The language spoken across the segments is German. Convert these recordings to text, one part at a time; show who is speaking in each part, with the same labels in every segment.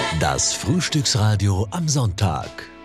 Speaker 1: Das Frühstücksradio am Sonntag.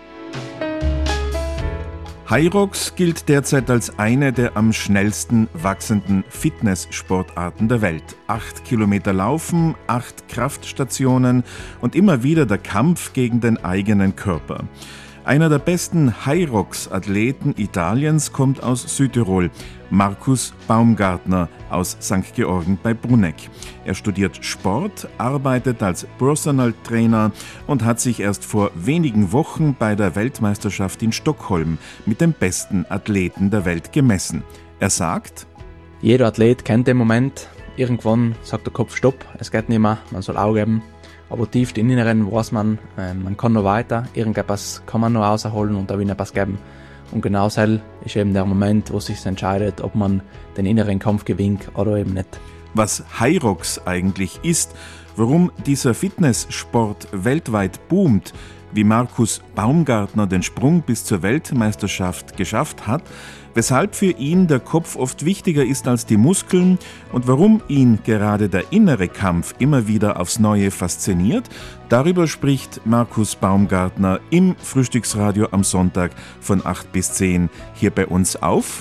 Speaker 2: Hyrox gilt derzeit als eine der am schnellsten wachsenden Fitnesssportarten der Welt. 8 Kilometer Laufen, 8 Kraftstationen und immer wieder der Kampf gegen den eigenen Körper. Einer der besten Hyrox-Athleten Italiens kommt aus Südtirol, Markus Baumgartner aus St. Georgen bei Bruneck. Er studiert Sport, arbeitet als Personal Trainer und hat sich erst vor wenigen Wochen bei der Weltmeisterschaft in Stockholm mit dem besten Athleten der Welt gemessen. Er sagt:
Speaker 3: Jeder Athlet kennt den Moment. Irgendwann sagt der Kopf Stopp, es geht nicht mehr, man soll aufgeben. Aber tief im Inneren weiß man, man kann noch weiter, irgendetwas kann man noch rausholen und da will etwas geben. Und genau das ist eben der Moment, wo sich entscheidet, ob man den inneren Kampf gewinnt oder eben nicht.
Speaker 2: Was Hyrox eigentlich ist, warum dieser Fitnesssport weltweit boomt, wie Markus Baumgartner den Sprung bis zur Weltmeisterschaft geschafft hat, weshalb für ihn der Kopf oft wichtiger ist als die Muskeln und warum ihn gerade der innere Kampf immer wieder aufs Neue fasziniert, darüber spricht Markus Baumgartner im Frühstücksradio am Sonntag von 8 bis 10 hier bei uns auf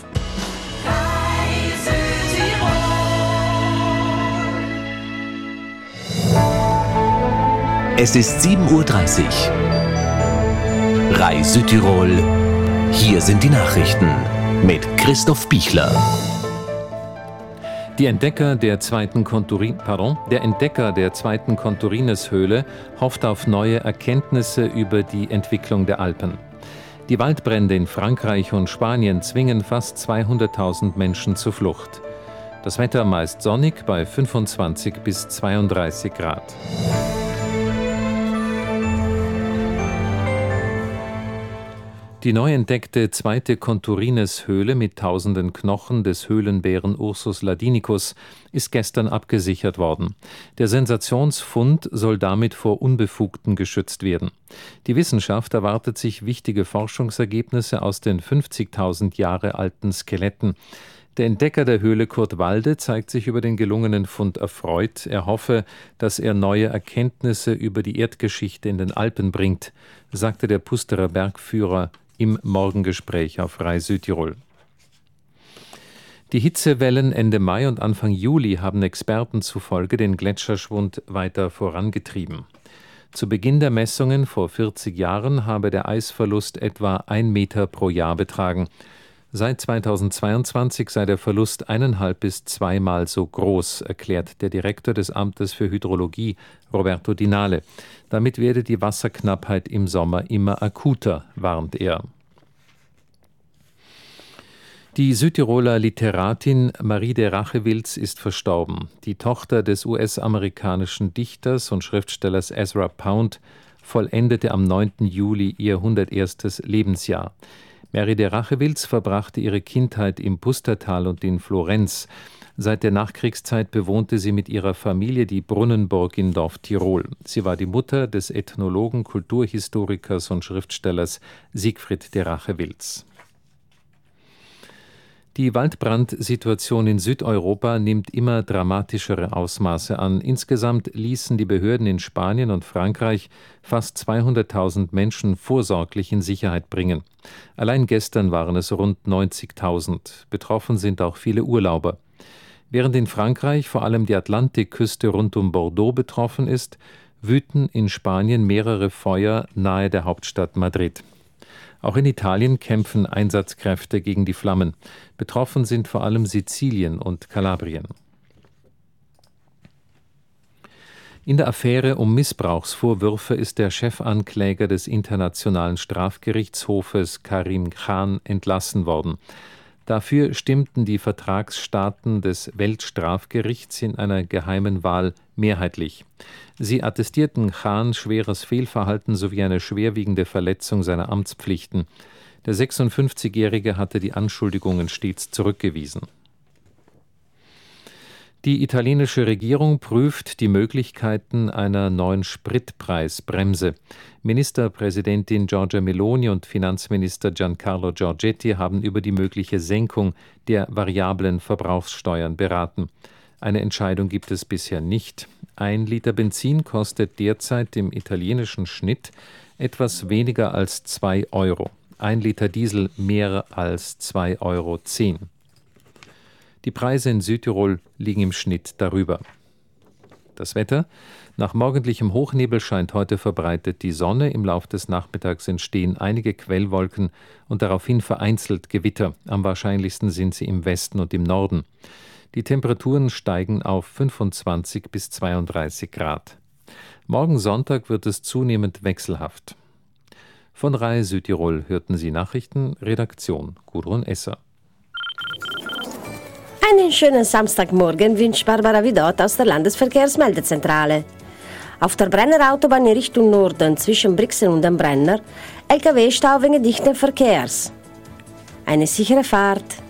Speaker 1: Es ist 7:30 Uhr. RAI Südtirol. Hier sind die Nachrichten mit Christoph Bichler.
Speaker 4: Der Entdecker der zweiten Contourines-Höhle hofft auf neue Erkenntnisse über die Entwicklung der Alpen. Die Waldbrände in Frankreich und Spanien zwingen fast 200.000 Menschen zur Flucht. Das Wetter meist sonnig bei 25 bis 32 Grad. Die neu entdeckte zweite Contourines-Höhle mit tausenden Knochen des Höhlenbären Ursus ladinicus ist gestern abgesichert worden. Der Sensationsfund soll damit vor Unbefugten geschützt werden. Die Wissenschaft erwartet sich wichtige Forschungsergebnisse aus den 50.000 Jahre alten Skeletten. Der Entdecker der Höhle Kurt Walde zeigt sich über den gelungenen Fund erfreut. Er hoffe, dass er neue Erkenntnisse über die Erdgeschichte in den Alpen bringt, sagte der Pusterer Bergführer im Morgengespräch auf RAI Südtirol. Die Hitzewellen Ende Mai und Anfang Juli haben Experten zufolge den Gletscherschwund weiter vorangetrieben. Zu Beginn der Messungen vor 40 Jahren habe der Eisverlust etwa 1 Meter pro Jahr betragen. Seit 2022 sei der Verlust 1,5 bis 2-mal so groß, erklärt der Direktor des Amtes für Hydrologie, Roberto Dinale. Damit werde die Wasserknappheit im Sommer immer akuter, warnt er. Die Südtiroler Literatin Marie de Rachewilz ist verstorben. Die Tochter des US-amerikanischen Dichters und Schriftstellers Ezra Pound vollendete am 9. Juli ihr 101. Lebensjahr. Marie de Rachewilz verbrachte ihre Kindheit im Pustertal und in Florenz. Seit der Nachkriegszeit bewohnte sie mit ihrer Familie die Brunnenburg in Dorf Tirol. Sie war die Mutter des Ethnologen, Kulturhistorikers und Schriftstellers Siegfried de Rachewilz. Die Waldbrandsituation in Südeuropa nimmt immer dramatischere Ausmaße an. Insgesamt ließen die Behörden in Spanien und Frankreich fast 200.000 Menschen vorsorglich in Sicherheit bringen. Allein gestern waren es rund 90.000. Betroffen sind auch viele Urlauber. Während in Frankreich vor allem die Atlantikküste rund um Bordeaux betroffen ist, wüten in Spanien mehrere Feuer nahe der Hauptstadt Madrid. Auch in Italien kämpfen Einsatzkräfte gegen die Flammen. Betroffen sind vor allem Sizilien und Kalabrien. In der Affäre um Missbrauchsvorwürfe ist der Chefankläger des Internationalen Strafgerichtshofes Karim Khan entlassen worden. Dafür stimmten die Vertragsstaaten des Weltstrafgerichts in einer geheimen Wahl mehrheitlich. Sie attestierten Khan schweres Fehlverhalten sowie eine schwerwiegende Verletzung seiner Amtspflichten. Der 56-Jährige hatte die Anschuldigungen stets zurückgewiesen. Die italienische Regierung prüft die Möglichkeiten einer neuen Spritpreisbremse. Ministerpräsidentin Giorgia Meloni und Finanzminister Giancarlo Giorgetti haben über die mögliche Senkung der variablen Verbrauchssteuern beraten. Eine Entscheidung gibt es bisher nicht. 1 Liter Benzin kostet derzeit im italienischen Schnitt etwas weniger als 2 Euro. 1 Liter Diesel mehr als 2,10 Euro. Die Preise in Südtirol liegen im Schnitt darüber. Das Wetter: Nach morgendlichem Hochnebel scheint heute verbreitet die Sonne. Im Lauf des Nachmittags entstehen einige Quellwolken und daraufhin vereinzelt Gewitter. Am wahrscheinlichsten sind sie im Westen und im Norden. Die Temperaturen steigen auf 25 bis 32 Grad. Morgen Sonntag wird es zunehmend wechselhaft. Von Rai Südtirol hörten Sie Nachrichten, Redaktion Gudrun Esser.
Speaker 5: Einen schönen Samstagmorgen wünscht Barbara Vidot aus der Landesverkehrsmeldezentrale. Auf der Brenner Autobahn in Richtung Norden zwischen Brixen und dem Brenner LKW-Stau wegen dichten Verkehrs. Eine sichere Fahrt.